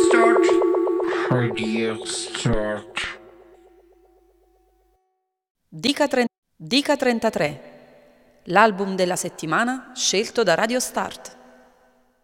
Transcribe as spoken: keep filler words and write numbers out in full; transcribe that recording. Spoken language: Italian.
Start. Radio Start. Dica, tre- Dica trentatré, l'album della settimana scelto da Radio Start.